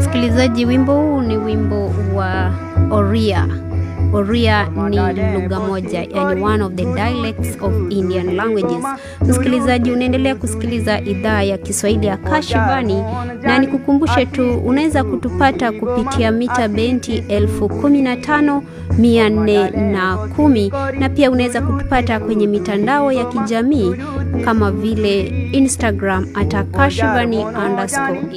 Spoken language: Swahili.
Msikilizaji, wimbo huu ni wimbo wa Oriya. Oriya ni lugha moja, yani one of the dialects of Indian languages. Msikilizaji, unaendelea kusikiliza idhaa ya Kiswahili ya Kashivani, na nikukumbushe tu unaweza kutupata kupitia mita bendi 15410, na pia unaweza kutupata kwenye mitandao ya kijamii kama vile Instagram @kashivani_.